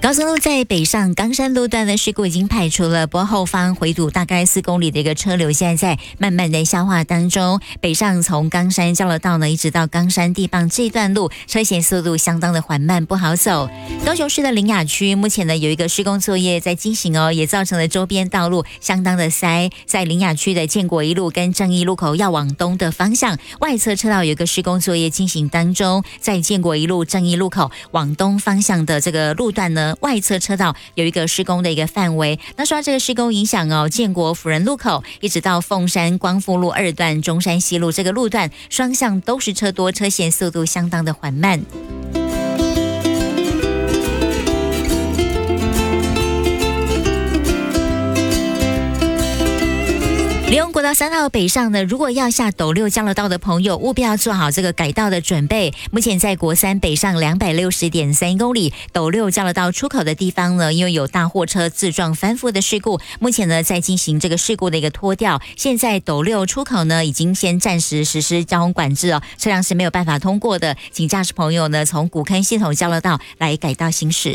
高速路在北上冈山路段的事故已经排除了，不过后方回堵大概4公里的一个车流现在在慢慢的消化当中。北上从冈山交流道呢，一直到冈山地磅这段路，车行速度相当的缓慢，不好走。高雄市的苓雅区目前呢有一个施工作业在进行哦，也造成了周边道路相当的塞。在苓雅区的建国一路跟正义路口要往东的方向，外侧车道有一个施工作业进行当中，在建国一路正义路口往东方向的这个路段呢，外侧车道有一个施工的一个范围。那受到这个施工影响哦，建国辅仁路口一直到凤山光复路2段中山西路这个路段，双向都是车多，车行速度相当的缓慢。利用国道3号北上呢，如果要下斗六交流道的朋友，务必要做好这个改道的准备。目前在国3北上260.3公里，斗六交流道出口的地方呢，因为有大货车自撞翻覆的事故，目前呢在进行这个事故的一个拖吊。现在斗六出口呢，已经先暂时实施交通管制哦，车辆是没有办法通过的，请驾驶朋友呢从古坑系统交流道来改道行驶。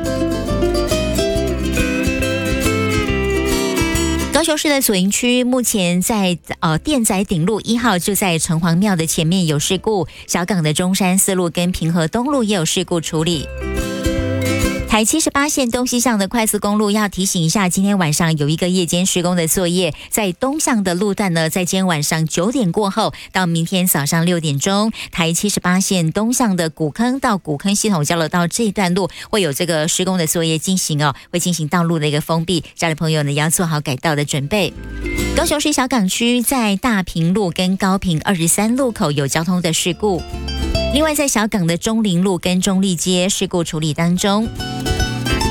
高雄市的左营区目前在电仔顶路1号就在城隍庙的前面有事故，小港的中山4路跟平和东路也有事故处理。台78线东西向的快速公路要提醒一下，今天晚上有一个夜间施工的作业，在东向的路段呢，在今天晚上9点过后到明天早上6点钟，台78线东向的古坑到古坑系统交流道这一段路会有这个施工的作业进行哦，会进行道路的一个封闭，家里朋友呢也要做好改道的准备。高雄市小港区在大平路跟高平23路口有交通的事故，另外在小港的中林路跟中立街事故处理当中。